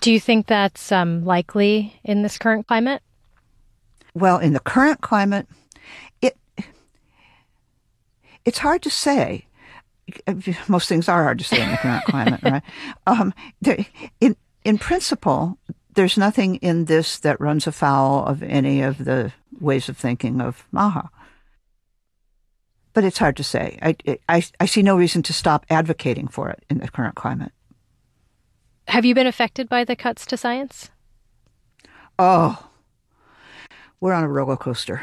Do you think that's likely in this current climate? Well, in the current climate, it it's hard to say. Most things are hard to say in the current climate, right? There, in principle, there's nothing in this that runs afoul of any of the ways of thinking of Maha. But it's hard to say. I see no reason to stop advocating for it in the current climate. Have you been affected by the cuts to science? Oh, we're on a roller coaster.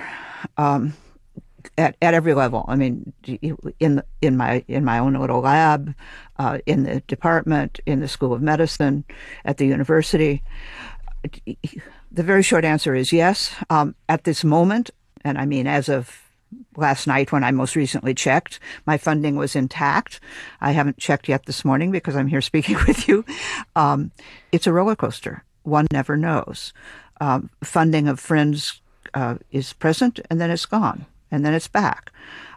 At every level. I mean, in my own little lab, in the department, in the School of Medicine, at the university. The very short answer is yes. At this moment, and I mean as of last night when I most recently checked, my funding was intact. I haven't checked yet this morning because I'm here speaking with you. It's a roller coaster. One never knows. Funding of Friends is present and then it's gone. And then it's back.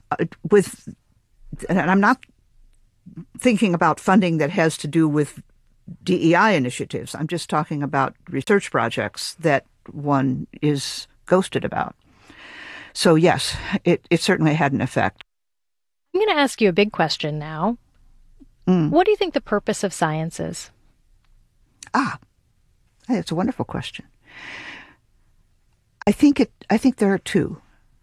And I'm not thinking about funding that has to do with DEI initiatives. I'm just talking about research projects that one is ghosted about. So yes, it certainly had an effect. I'm going to ask you a big question now. What do you think the purpose of science is? It's a wonderful question. I think there are two.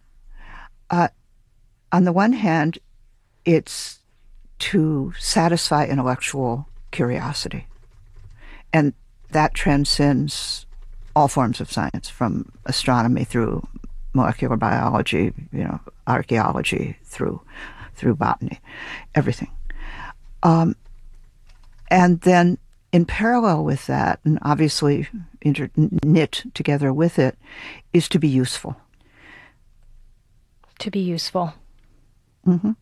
On the one hand, it's to satisfy intellectual curiosity. And that transcends all forms of science, from astronomy through molecular biology, archaeology, through botany, everything. And then in parallel with that, and obviously knit together with it, is to be useful. To be useful. Mm-hmm.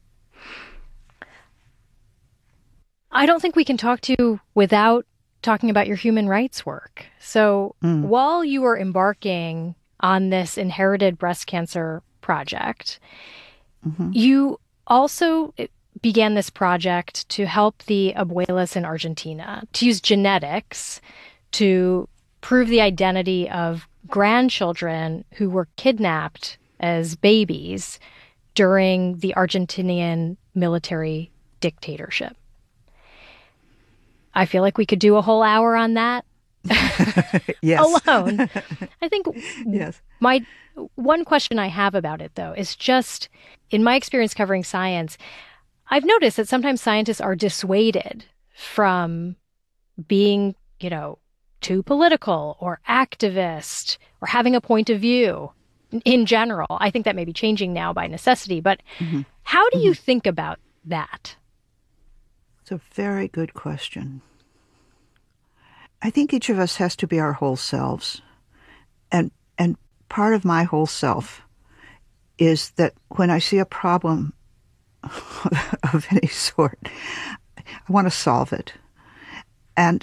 I don't think we can talk to you without talking about your human rights work. So while you were embarking on this inherited breast cancer project, you also began this project to help the abuelas in Argentina to use genetics to prove the identity of grandchildren who were kidnapped as babies during the Argentinian military dictatorship. I feel like we could do a whole hour on that yes. alone. I think yes. My one question I have about it, though, is just, in my experience covering science, I've noticed that sometimes scientists are dissuaded from being, too political or activist or having a point of view. In general, I think that may be changing now by necessity, but how do you think about that? It's a very good question. I think each of us has to be our whole selves. And part of my whole self is that when I see a problem of any sort, I want to solve it. And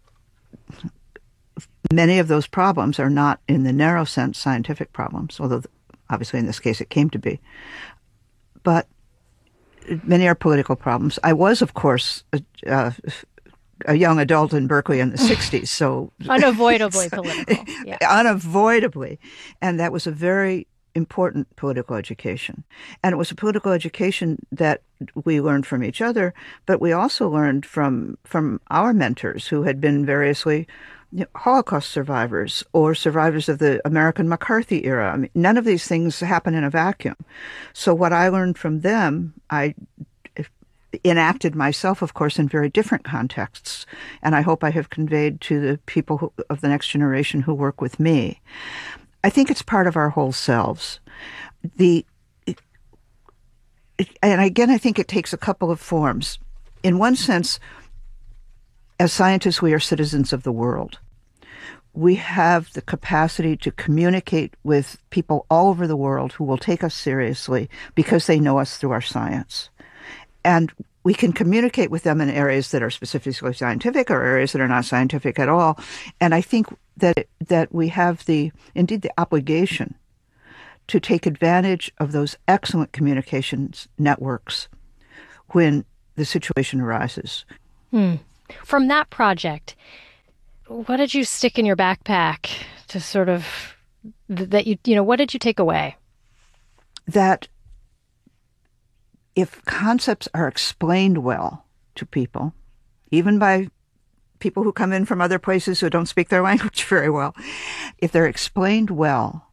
many of those problems are not, in the narrow sense, scientific problems, although obviously in this case it came to be. But many are political problems. I was, of course, a young adult in Berkeley in the 60s, so... Unavoidably political. Yeah. Unavoidably. And that was a very important political education. And it was a political education that we learned from each other, but we also learned from our mentors who had been variously Holocaust survivors or survivors of the American McCarthy era. I mean, none of these things happen in a vacuum. So what I learned from them, I enacted myself, of course, in very different contexts. And I hope I have conveyed to the people of the next generation who work with me. I think it's part of our whole selves. And again, I think it takes a couple of forms. In one sense, as scientists, we are citizens of the world. We have the capacity to communicate with people all over the world who will take us seriously because they know us through our science. And we can communicate with them in areas that are specifically scientific or areas that are not scientific at all. And I think that we have indeed the obligation to take advantage of those excellent communications networks when the situation arises. From that project, what did you stick in your backpack to sort of that what did you take away? That if concepts are explained well to people, even by people who come in from other places who don't speak their language very well, if they're explained well,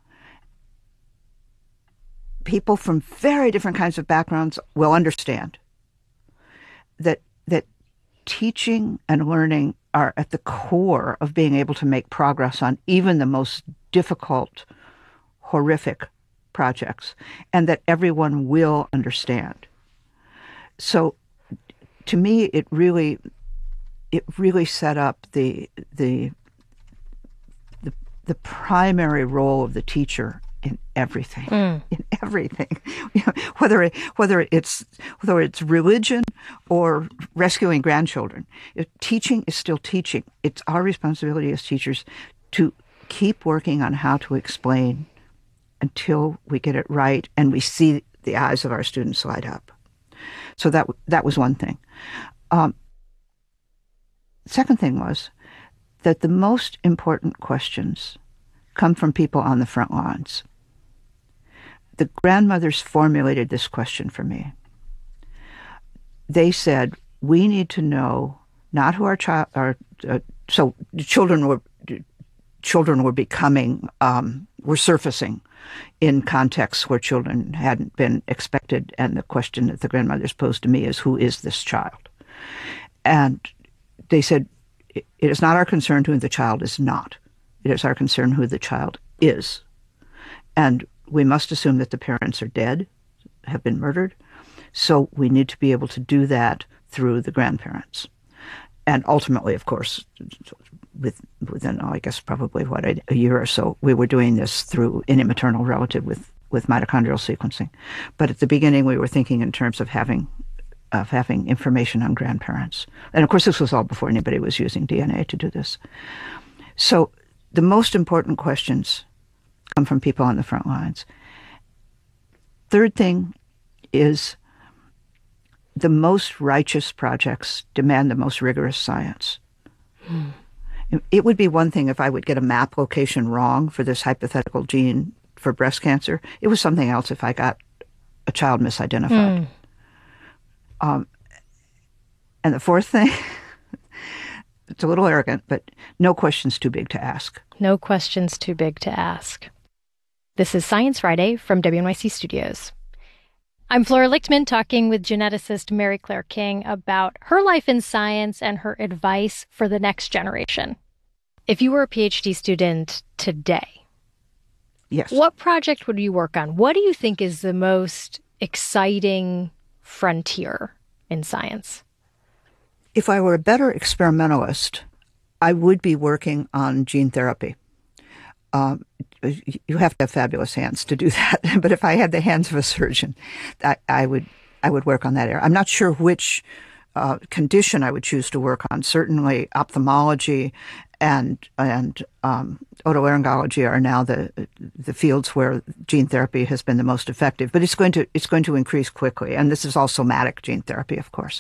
people from very different kinds of backgrounds will understand that teaching and learning are at the core of being able to make progress on even the most difficult, horrific projects, and that everyone will understand. So to me, it really set up the primary role of the teacher in everything, whether it's religion or rescuing grandchildren. If teaching is still teaching. It's our responsibility as teachers to keep working on how to explain until we get it right and we see the eyes of our students light up. So that was one thing. Second thing was that the most important questions come from people on the front lines. The grandmothers formulated this question for me. They said, we need to know not who our child are. So children were becoming, were surfacing in contexts where children hadn't been expected. And the question that the grandmothers posed to me is, who is this child? And they said, it is not our concern who the child is not. It is our concern who the child is. And we must assume that the parents are dead, have been murdered. So we need to be able to do that through the grandparents. And ultimately, of course, within, I guess, probably, a year or so, we were doing this through any maternal relative with mitochondrial sequencing. But at the beginning, we were thinking in terms of having information on grandparents. And of course, this was all before anybody was using DNA to do this. So the most important questions come from people on the front lines. Third thing is the most righteous projects demand the most rigorous science. It would be one thing if I would get a map location wrong for this hypothetical gene for breast cancer. It was something else if I got a child misidentified. And the fourth thing, it's a little arrogant, but no question's too big to ask. No question's too big to ask. This is Science Friday from WNYC Studios. I'm Flora Lichtman talking with geneticist Mary Claire King about her life in science and her advice for the next generation. If you were a PhD student today, yes, what project would you work on? What do you think is the most exciting frontier in science? If I were a better experimentalist, I would be working on gene therapy. You have to have fabulous hands to do that. But if I had the hands of a surgeon, I would work on that area. I'm not sure which condition I would choose to work on. Certainly, ophthalmology and otolaryngology are now the fields where gene therapy has been the most effective. But it's going to increase quickly, and this is all somatic gene therapy, of course.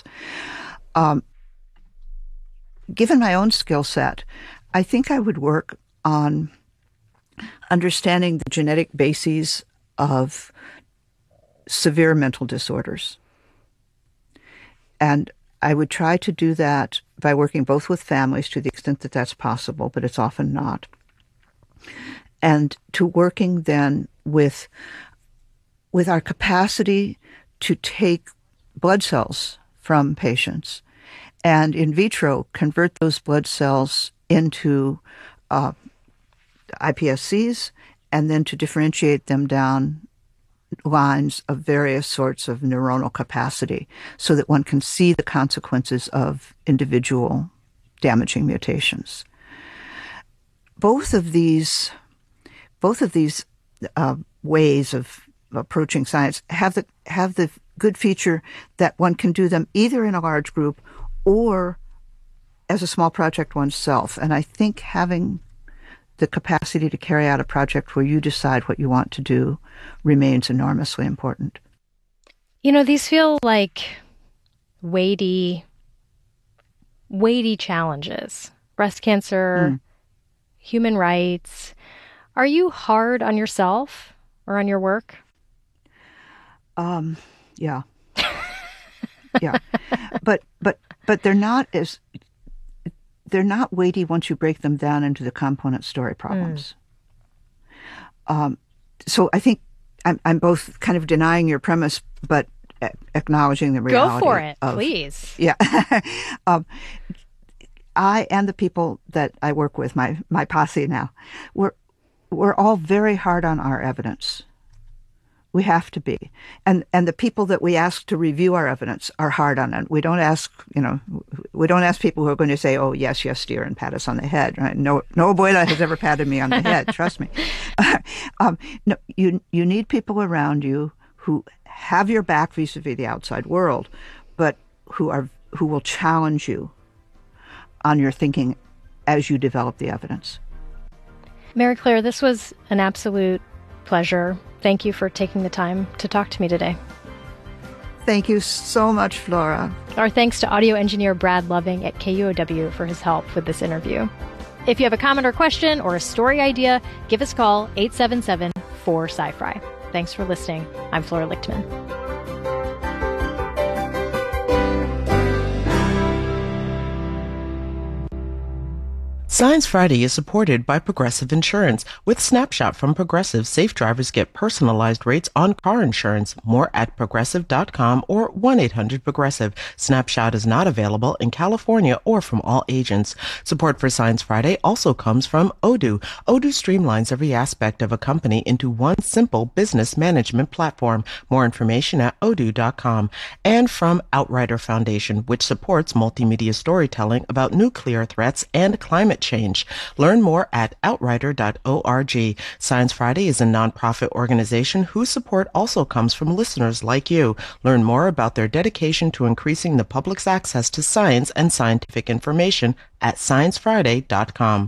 Given my own skill set, I think I would work on understanding the genetic bases of severe mental disorders. And I would try to do that by working both with families to the extent that that's possible, but it's often not. And to working then with our capacity to take blood cells from patients and in vitro convert those blood cells into iPSCs, and then to differentiate them down lines of various sorts of neuronal capacity so that one can see the consequences of individual damaging mutations. Both of these ways of approaching science have the good feature that one can do them either in a large group or as a small project oneself. And I think having the capacity to carry out a project where you decide what you want to do remains enormously important. These feel like weighty challenges. breast cancer, human rights. Are you hard on yourself or on your work? Yeah. Yeah. But they're not weighty once you break them down into the component story problems. So I think I'm both kind of denying your premise, but acknowledging the reality. Go for it, please. Yeah. I and the people that I work with, my posse now, we're all very hard on our evidence. We have to be. And the people that we ask to review our evidence are hard on it. We don't ask people who are going to say, oh, yes, dear, and pat us on the head. Right? No abuela has ever patted me on the head, trust me. No, you need people around you who have your back vis-a-vis the outside world, but who will challenge you on your thinking as you develop the evidence. Mary Claire, this was an absolute pleasure. Thank you for taking the time to talk to me today. Thank you so much, Flora. Our thanks to audio engineer Brad Loving at KUOW for his help with this interview. If you have a comment or question or a story idea, give us a call, 877-4SciFri. Thanks for listening. I'm Flora Lichtman. Science Friday is supported by Progressive Insurance. With Snapshot from Progressive, safe drivers get personalized rates on car insurance. More at progressive.com or 1-800-PROGRESSIVE. Snapshot is not available in California or from all agents. Support for Science Friday also comes from Odoo. Odoo streamlines every aspect of a company into one simple business management platform. More information at odoo.com. And from Outrider Foundation, which supports multimedia storytelling about nuclear threats and climate change. Learn more at outrider.org. Science Friday is a nonprofit organization whose support also comes from listeners like you. Learn more about their dedication to increasing the public's access to science and scientific information at sciencefriday.com.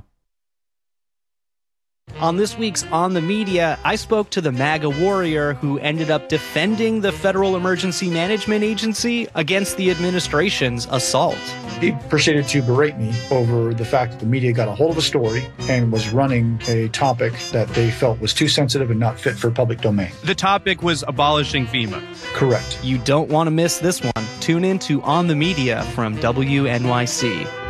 On this week's On the Media, I spoke to the MAGA warrior who ended up defending the Federal Emergency Management Agency against the administration's assault. He proceeded to berate me over the fact that the media got a hold of a story and was running a topic that they felt was too sensitive and not fit for public domain. The topic was abolishing FEMA. Correct. You don't want to miss this one. Tune in to On the Media from WNYC.